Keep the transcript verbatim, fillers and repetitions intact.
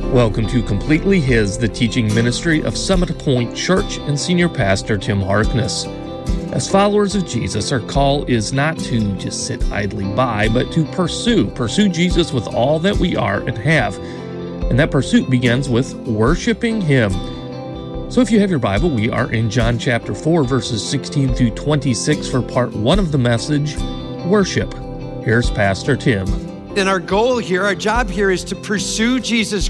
Welcome to Completely His, the teaching ministry of Summit Point Church and Senior Pastor Tim Harkness. As followers of Jesus, our call is not to just sit idly by, but to pursue. Pursue Jesus with all that we are and have. And that pursuit begins with worshiping Him. So if you have your Bible, we are in John chapter four, verses sixteen through twenty-six for part one of the message, Worship. Here's Pastor Tim. And our goal here, our job here is to pursue Jesus